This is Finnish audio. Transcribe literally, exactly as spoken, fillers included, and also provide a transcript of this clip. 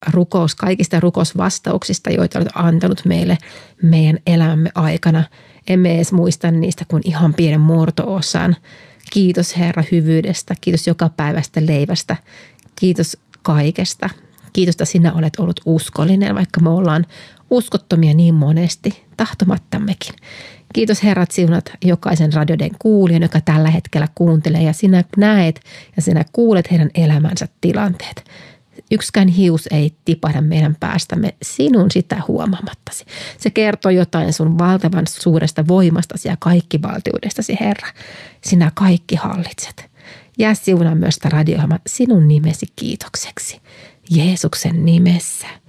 rukous kaikista rukousvastauksista, joita olet antanut meille meidän elämämme aikana. Emme edes muista niistä kuin ihan pienen murto-osan. Kiitos Herra hyvyydestä, kiitos joka päivästä leivästä, kiitos kaikesta. Kiitos, että sinä olet ollut uskollinen, vaikka me ollaan uskottomia niin monesti, tahtomattammekin. Kiitos Herra, että siunat jokaisen radioiden kuulijan, joka tällä hetkellä kuuntelee ja sinä näet ja sinä kuulet heidän elämänsä tilanteet. Yksikään hius ei tipahda meidän päästämme sinun sitä huomaamattasi. Se kertoo jotain sun valtavan suuresta voimastasi ja kaikkivaltiudestasi, Herra. Sinä kaikki hallitset. Jää siunaa myös sitä radio-ohjelmaa sinun nimesi kiitokseksi. Jeesuksen nimessä.